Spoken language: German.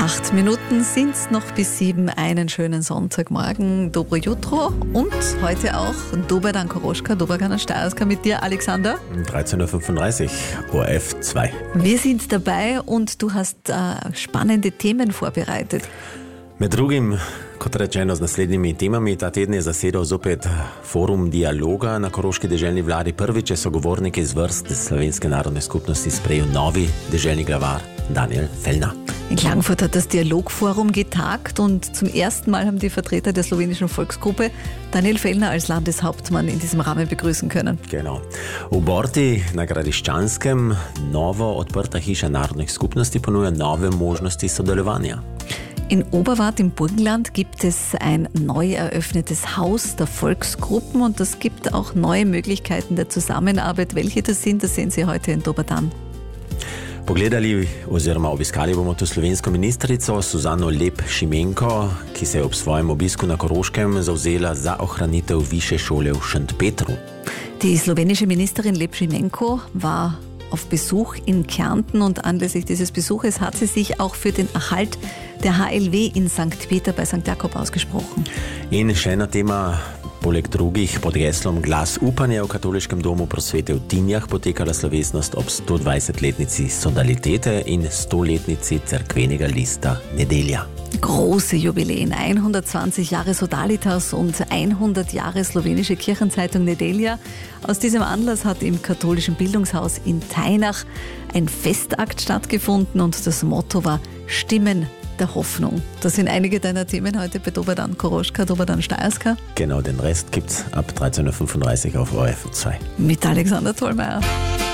8 Minuten sind's noch bis 7. Einen schönen Sonntagmorgen. Dobro jutro und heute auch Dober dan Koroschka, Dober dan Steyerska mit dir, Alexander. 13.35 Uhr, ORF 2. Wir sind dabei und du hast spannende Themen vorbereitet. Med drugim, kot rečeno, z naslednjimi temami, ta teden je zasedal zopet forum dialoga na koroški deželni vladi. Prvič je sogovornike iz vrst Slovenske narodne skupnosti sprejel novi deželni glavar Daniel Fellner. In Klagenfurt hat das Dialogforum getagt und zum ersten Mal haben die Vertreter der slowenischen Volksgruppe Daniel Fellner als Landeshauptmann in diesem Rahmen begrüßen können. Genau. V Borti na Gradiščanskem novo odprta hiša narodnih skupnosti ponuja nove možnosti sodelovanja. In Oberwart im Burgenland gibt es ein neu eröffnetes Haus der Volksgruppen und das gibt auch neue Möglichkeiten der Zusammenarbeit. Welche das sind, das sehen Sie heute in Dober dan. Pogledali oziroma obiskali bomo tu slovensko ministrico Suzano Lep Šimenko, ki se je ob svojem obisku na Koroškem zavzela za ohranitev višje šole v Šentpetru. Die slowenische Ministerin Lep Šimenko war auf Besuch in Kärnten und anlässlich dieses Besuches hat sie sich auch für den Erhalt der HLW in St. Peter bei St. Jakob ausgesprochen. In še eno tema, poleg drugih, pod geslom Glas upanja v katoliškem domu Prosvete v Tinjah potekala slovesnost ob 120-letnici Sodalitete in 100-letnici cerkvenega lista Nedelja. Große Jubiläen, 120 Jahre Sodalitas und 100 Jahre slowenische Kirchenzeitung Nedelja. Aus diesem Anlass hat im katholischen Bildungshaus in Teinach ein Festakt stattgefunden und das Motto war Stimmen der Hoffnung. Das sind einige deiner Themen heute bei Dober dan Koroschka, Dober dan Steyerska. Genau, den Rest gibt's ab 13.35 Uhr auf ORF 2. Mit Alexander Tollmeier.